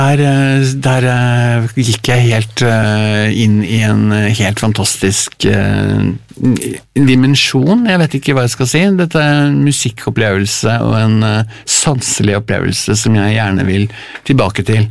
Der gikk jeg helt inn I en helt fantastisk dimensjon, jeg vet ikke hva jeg skal si. Dette en musikkopplevelse og en sanselig opplevelse som jeg gjerne vil tilbake til.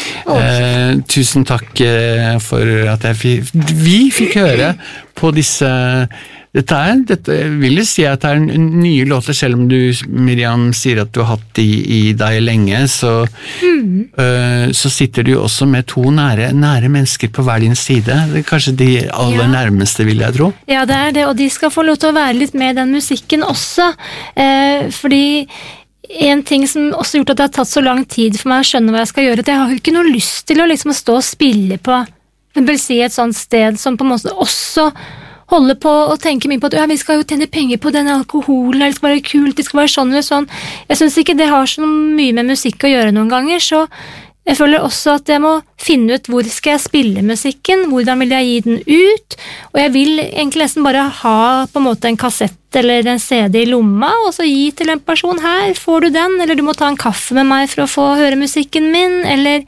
Tusen takk for at vi fikk høre på disse Dette vil jeg si at det nye låter, selv om du, Miriam, sier at du har hatt de I deg lenge, så sitter du også med to nære mennesker på hver din side. Det kanskje de aller nærmeste, vil jeg tro. Ja, det det, og de skal få lov til å være litt med I den musikken også, fordi en ting som også har gjort at det har tatt så lang tid for meg å skjønne hva jeg skal gjøre, at jeg har jo ikke noe lyst til å liksom stå og spille på, jeg vil si et sånt sted som på en måte også holde på og tenke mye på at vi skal jo tjene penger på den alkoholen, det skal være kult, det skal være sånn eller sånn. Jeg synes ikke det har så mye med musikk å gjøre noen ganger, så jeg føler også at jeg må finne ut hvor skal jeg spille musikken, hvordan vil jeg gi den ut, og jeg vil egentlig nesten bare ha på en måte en kassett eller en CD I lomma, og så gi til en person her, får du den, eller du må ta en kaffe med meg for å få høre musikken min, eller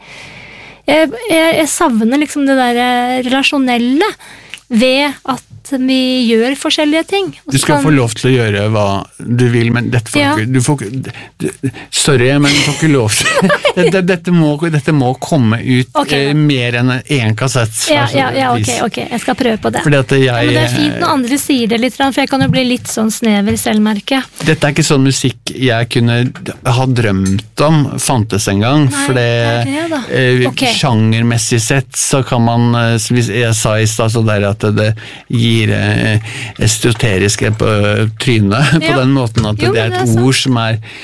jeg savner liksom det der relasjonelle ved at vi gjør forskjellige ting. Du skal få lov til å gjøre hva du vil, men dette får sorry, men du får ikke lov til dette må komme ut mer enn en kassett. Ok, jeg skal prøve på det. Fordi at men det fint når andre sier det litt, for jeg kan jo bli litt sånn snever selvmerke. Dette ikke sånn musikk jeg kunne ha drømt om, fantes en gang, for det sjangermessig sett, så kan man, som jeg sa I sted, så der at det gir esoteriske på trynet på den måten at det et ord som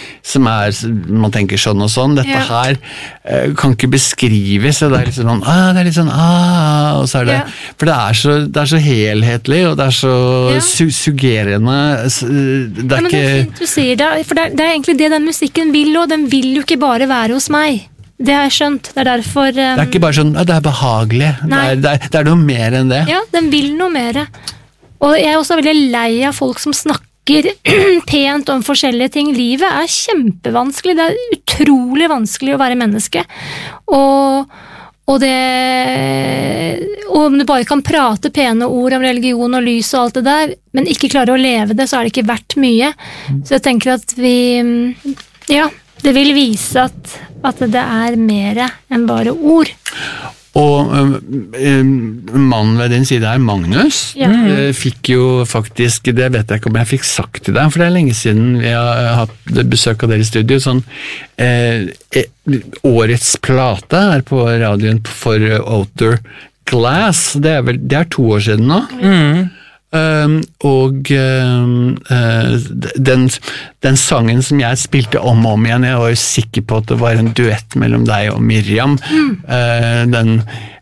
man tenker sånn og sånn. Dette her kan ikke beskrives, det litt sånn det litt sånn og så det for det så helhetlig og det så suggerende det men det fint du sier det, for det egentlig det den musikken vil, og den vil jo ikke bare være hos meg. Det har jeg skjønt, det derfor det ikke bare sånn, det behagelig det noe mer enn det ja, den vil noe mer og jeg også veldig lei av folk som snakker pent om forskjellige ting livet kjempevanskelig, det utrolig vanskelig å være menneske og det og om du bare kan prate pene ord om religion og lys og alt det der, men ikke klarer å leve det, så det ikke verdt mye så jeg tenker at vi det vil vise at det mer enn bare ord. Og mannen ved din side Magnus, fikk jo faktisk, det vet jeg ikke om jeg fikk sagt til deg, for det lenge siden vi har hatt besøk av dere I studio, sånn årets plate på radioen for Outer Glass, det det 2 år siden nå. Og den sangen som jeg spilte om og om igjen, jeg var jo sikker på at det var en duett mellom deg og Miriam den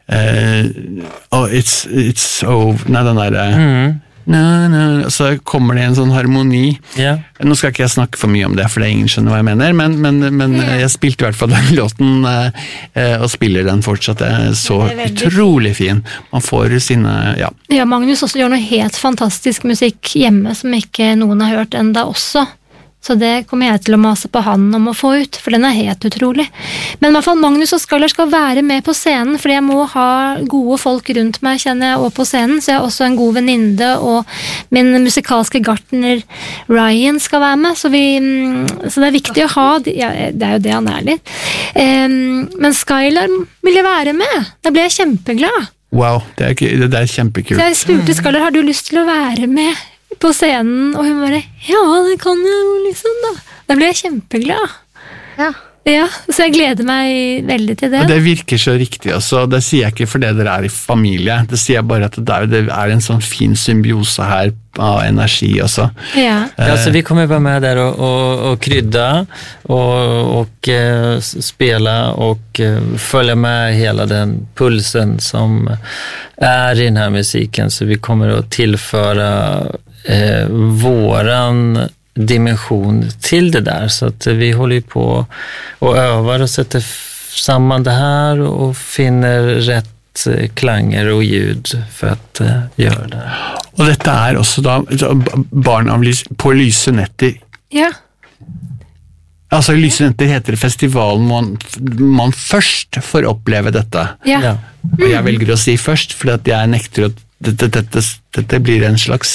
it's over den der så kommer det en sånn harmoni nå skal ikke jeg snakke for mye om det for det ingen skjønner hva jeg mener men jeg spilte I hvert fall den låten og spiller den fortsatt så utrolig fin man får sine Magnus også gjør noe helt fantastisk musikk hjemme som ikke noen har hørt enda også så det kommer jeg til å mase på han om å få ut, for den helt utrolig. Men I hvert fall Magnus og Skylar skal være med på scenen, fordi jeg må ha gode folk rundt meg, kjenner jeg, og på scenen, så jeg har også en god venninne, og min musikalske gartner Ryan skal være med, så det viktig å ha, det jo det han litt. Men Skylar ville være med, da ble jeg kjempeglad. Wow, det kjempekult. Så jeg spurte Skylar, har du lyst til å være med på scenen, og hun bare, ja, det kan jeg jo liksom da. Da ble jeg kjempeglad. Ja, så jeg gleder meg veldig til det. Og det virker så riktig også, det sier jeg ikke fordi dere I familie, det sier jeg bare at det en sånn fin symbiose her av energi også. Så vi kommer vara med där och krydda och spela och följa med hela den pulsen som I den här musiken, så vi kommer att tillföra våran dimension till det där, så att vi håller ju på och övar och sätter samman det här och finner rätt klanger och ljud för att göra det. Och detta också då barn av på lyse netter. Altså Lysstudenter heter det festivalen man først får oppleve dette. Ja. Og jeg velger å si først, fordi at jeg nekter at dette blir en slags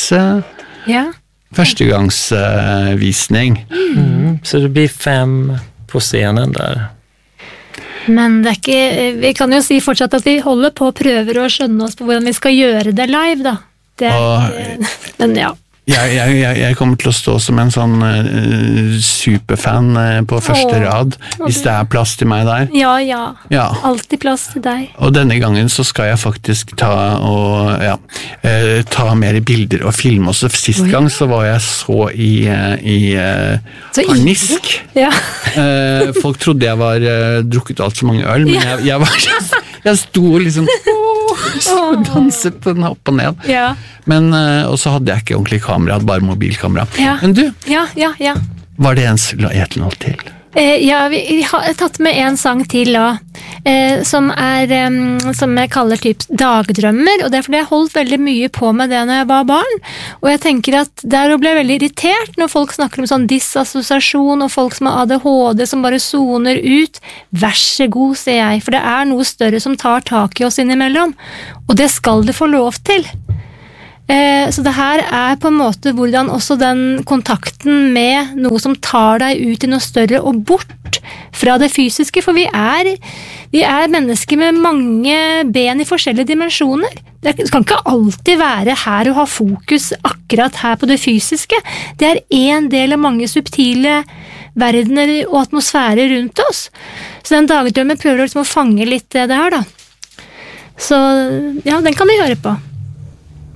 førstegangsvisning. Så det blir 5 på scenen der. Men det ikke, vi kan jo si fortsatt at vi holder på og prøver å skjønne oss på hvordan vi skal gjøre det live, da. Men ja. Jeg kommer til å stå som en sånn superfan på første rad, hvis det er plass til meg der. Ja. Alltid plass til deg. Og denne gangen så skal jeg faktisk ta mer bilder og filme også. Sist gang så var jeg så i harnisk. Ja. Folk trodde jeg var drukket alt for mange øl, men jeg sto liksom og danset den opp og ned. Ja. Men, og så hadde jeg ikke ordentlig kamera, hadde bare mobilkamera. Ja. Men du, var det et eller annet til? Vi har tatt med en sang til da, som jeg kaller typ dagdrømmer, og det er fordi jeg holdt veldig mye på med det når jeg var barn, og jeg tenker at der ble jeg veldig irritert når folk snakker om sånn disassosiasjon, og folk som har ADHD som bare zoner ut. Vær så god, sier jeg, for det er noe større som tar tak i oss innimellom, og det skal det få lov til. Så det her er på en måte hvordan også den kontakten med noe som tar deg ut i noe større og bort fra det fysiske, for vi er mennesker med mange ben i forskjellige dimensjoner. Det kan ikke alltid være her å ha fokus akkurat her på det fysiske. Det er en del av mange subtile verdener og atmosfærer rundt oss. Så den dagdrømmen prøver liksom å fange litt det her da. Så ja, den kan vi høre på.